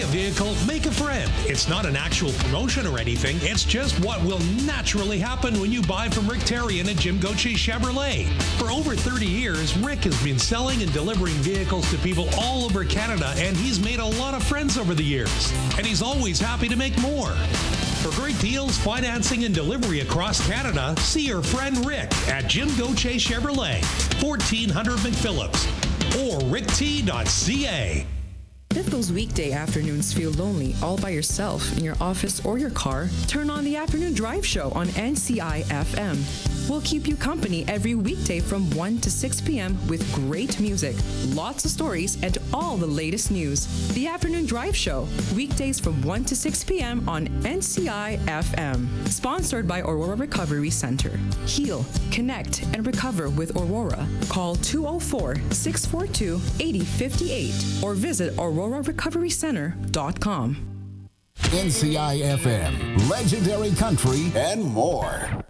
a vehicle, make a friend. It's not an actual promotion or anything. It's just what will naturally happen when you buy from Rick Tarian at Jim Gauthier Chevrolet. For over 30 years, Rick has been selling and delivering vehicles to people all over Canada, and he's made a lot of friends over the years. And he's always happy to make more. For great deals, financing, and delivery across Canada, see your friend Rick at Jim Gauthier Chevrolet, 1400 McPhillips, or rickt.ca. If those weekday afternoons feel lonely all by yourself in your office or your car, turn on the Afternoon Drive Show on NCI FM. We'll keep you company every weekday from 1 to 6 p.m. with great music, lots of stories, and all the latest news. The Afternoon Drive Show, weekdays from 1 to 6 p.m. on NCI FM. Sponsored by Aurora Recovery Center. Heal, connect, and recover with Aurora. Call 204-642-8058 or visit aurorarecoverycenter.com. NCI FM, legendary country, and more.